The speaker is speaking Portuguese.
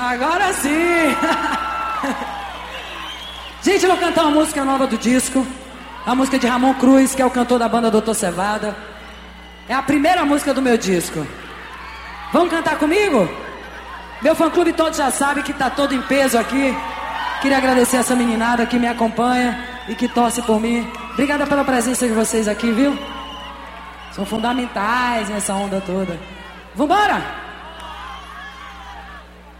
Agora sim! Gente, eu vou cantar uma música nova do disco. A música de Ramon Cruz, que é o cantor da banda Doutor Cevada. É a primeira música do meu disco. Vamos cantar comigo? Meu fã-clube todo já sabe que tá todo em peso aqui. Queria agradecer essa meninada que me acompanha e que torce por mim. Obrigada pela presença de vocês aqui, viu? São fundamentais nessa onda toda. Vambora!